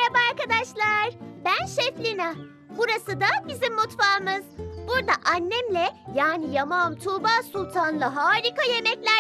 Merhaba arkadaşlar. Ben Şef Lina. Burası da bizim mutfağımız. Burada annemle yani Yamağım Tuğba Sultan'la harika yemekler